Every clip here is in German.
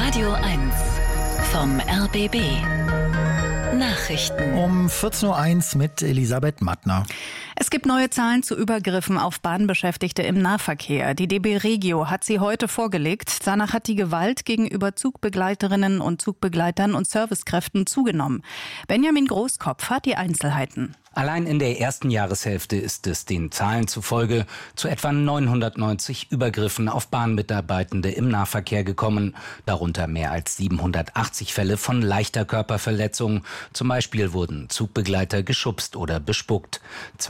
Radio 1 vom RBB. Nachrichten. Um 14.01 Uhr mit Elisabeth Mattner. Es gibt neue Zahlen zu Übergriffen auf Bahnbeschäftigte im Nahverkehr. Die DB Regio hat sie heute vorgelegt. Danach hat die Gewalt gegenüber Zugbegleiterinnen und Zugbegleitern und Servicekräften zugenommen. Benjamin Großkopf hat die Einzelheiten. Allein in der ersten Jahreshälfte ist es den Zahlen zufolge zu etwa 990 Übergriffen auf Bahnmitarbeitende im Nahverkehr gekommen. Darunter mehr als 780 Fälle von leichter Körperverletzung. Zum Beispiel wurden Zugbegleiter geschubst oder bespuckt.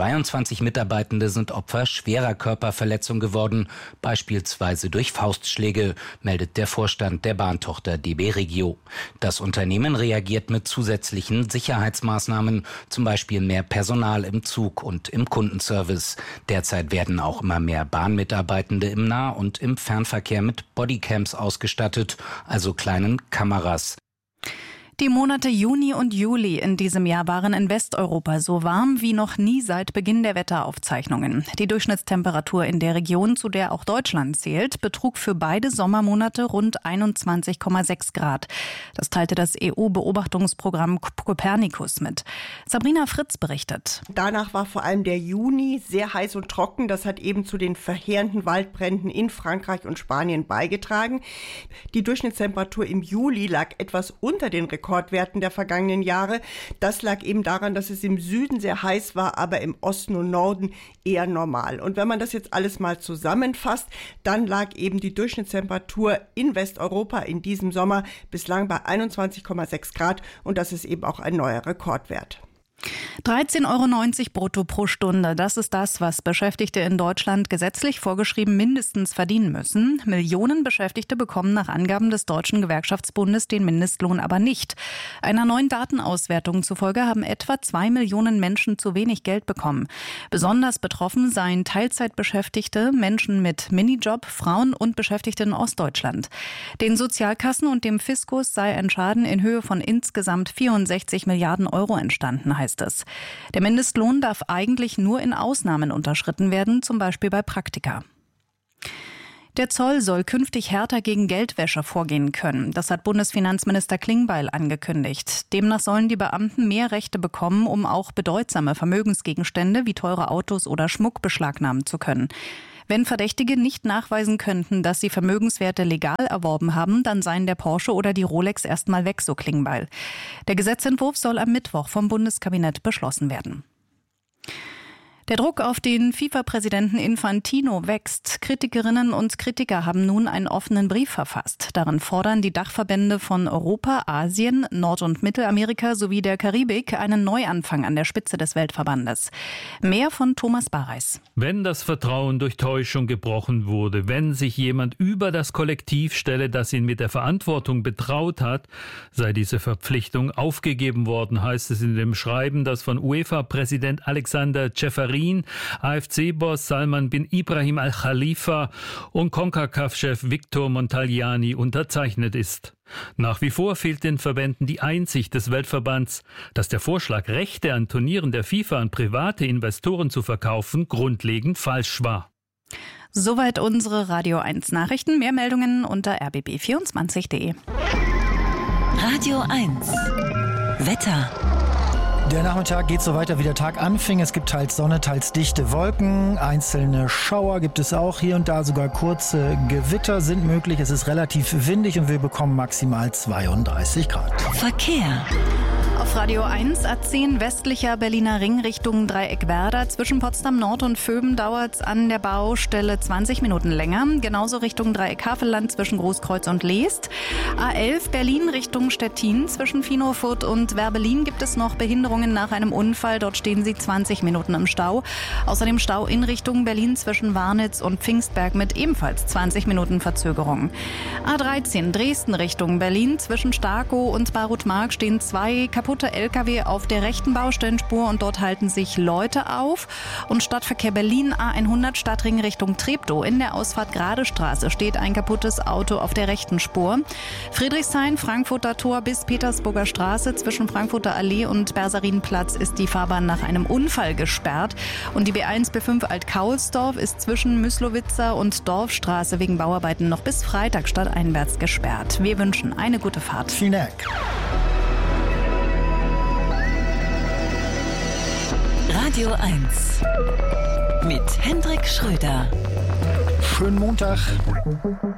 22 Mitarbeitende sind Opfer schwerer Körperverletzung geworden, beispielsweise durch Faustschläge, meldet der Vorstand der Bahntochter DB Regio. Das Unternehmen reagiert mit zusätzlichen Sicherheitsmaßnahmen, zum Beispiel mehr Personal im Zug und im Kundenservice. Derzeit werden auch immer mehr Bahnmitarbeitende im Nah- und im Fernverkehr mit Bodycams ausgestattet, also kleinen Kameras. Die Monate Juni und Juli in diesem Jahr waren in Westeuropa so warm wie noch nie seit Beginn der Wetteraufzeichnungen. Die Durchschnittstemperatur in der Region, zu der auch Deutschland zählt, betrug für beide Sommermonate rund 21,6 Grad. Das teilte das EU-Beobachtungsprogramm Copernicus mit. Sabrina Fritz berichtet. Danach war vor allem der Juni sehr heiß und trocken. Das hat eben zu den verheerenden Waldbränden in Frankreich und Spanien beigetragen. Die Durchschnittstemperatur im Juli lag etwas unter den Rekordwerten der vergangenen Jahre. Das lag eben daran, dass es im Süden sehr heiß war, aber im Osten und Norden eher normal. Und wenn man das jetzt alles mal zusammenfasst, dann lag eben die Durchschnittstemperatur in Westeuropa in diesem Sommer bislang bei 21,6 Grad und das ist eben auch ein neuer Rekordwert. 13,90 € brutto pro Stunde, das ist das, was Beschäftigte in Deutschland gesetzlich vorgeschrieben mindestens verdienen müssen. Millionen Beschäftigte bekommen nach Angaben des Deutschen Gewerkschaftsbundes den Mindestlohn aber nicht. Einer neuen Datenauswertung zufolge haben etwa 2 Millionen Menschen zu wenig Geld bekommen. Besonders betroffen seien Teilzeitbeschäftigte, Menschen mit Minijob, Frauen und Beschäftigte in Ostdeutschland. Den Sozialkassen und dem Fiskus sei ein Schaden in Höhe von insgesamt 64 Milliarden € entstanden, heißt es. Der Mindestlohn darf eigentlich nur in Ausnahmen unterschritten werden, zum Beispiel bei Praktika. Der Zoll soll künftig härter gegen Geldwäsche vorgehen können. Das hat Bundesfinanzminister Klingbeil angekündigt. Demnach sollen die Beamten mehr Rechte bekommen, um auch bedeutsame Vermögensgegenstände wie teure Autos oder Schmuck beschlagnahmen zu können. Wenn Verdächtige nicht nachweisen könnten, dass sie Vermögenswerte legal erworben haben, dann seien der Porsche oder die Rolex erstmal weg, so Klingbeil. Der Gesetzentwurf soll am Mittwoch vom Bundeskabinett beschlossen werden. Der Druck auf den FIFA-Präsidenten Infantino wächst. Kritikerinnen und Kritiker haben nun einen offenen Brief verfasst. Darin fordern die Dachverbände von Europa, Asien, Nord- und Mittelamerika sowie der Karibik einen Neuanfang an der Spitze des Weltverbandes. Mehr von Thomas Bareis. Wenn das Vertrauen durch Täuschung gebrochen wurde, wenn sich jemand über das Kollektiv stelle, das ihn mit der Verantwortung betraut hat, sei diese Verpflichtung aufgegeben worden, heißt es in dem Schreiben, das von UEFA-Präsident Alexander Ceferin, AFC-Boss Salman bin Ibrahim Al-Khalifa und CONCACAF-Chef Victor Montagliani unterzeichnet ist. Nach wie vor fehlt den Verbänden die Einsicht des Weltverbands, dass der Vorschlag, Rechte an Turnieren der FIFA an private Investoren zu verkaufen, grundlegend falsch war. Soweit unsere Radio 1 Nachrichten. Mehr Meldungen unter rbb24.de. Radio 1 Wetter. Der Nachmittag geht so weiter, wie der Tag anfing. Es gibt teils Sonne, teils dichte Wolken. Einzelne Schauer gibt es auch hier und da. Sogar kurze Gewitter sind möglich. Es ist relativ windig und wir bekommen maximal 32 Grad. Verkehr. Auf Radio 1 A10 westlicher Berliner Ring Richtung Dreieckwerder. Zwischen Potsdam Nord und Vöben dauert es an der Baustelle 20 Minuten länger. Genauso Richtung Dreieck-Havelland zwischen Großkreuz und Leest. A11 Berlin Richtung Stettin. Zwischen Finofurt und Werbelin gibt es noch Behinderungen nach einem Unfall. Dort stehen sie 20 Minuten im Stau. Außerdem Stau in Richtung Berlin zwischen Warnitz und Pfingstberg mit ebenfalls 20 Minuten Verzögerung. A13 Dresden Richtung Berlin. Zwischen Starkow und Barutmark stehen 2 kaputte kaputte LKW auf der rechten Baustellenspur und dort halten sich Leute auf. Und Stadtverkehr Berlin A100 Stadtring Richtung Treptow. In der Ausfahrt Gradestraße steht ein kaputtes Auto auf der rechten Spur. Friedrichshain, Frankfurter Tor bis Petersburger Straße zwischen Frankfurter Allee und Bersarinplatz ist die Fahrbahn nach einem Unfall gesperrt. Und die B1 B5 Alt-Kaulsdorf ist zwischen Myslowitzer und Dorfstraße wegen Bauarbeiten noch bis Freitag stadteinwärts gesperrt. Wir wünschen eine gute Fahrt. Vielen Dank. Radio 1 mit Hendrik Schröder. Schönen Montag.